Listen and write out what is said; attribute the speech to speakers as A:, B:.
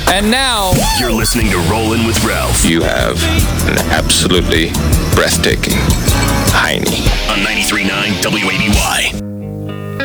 A: And now,
B: you're listening to Rollin' with Ralph.
C: You have an absolutely breathtaking hiney.
B: On 93.9 WABC.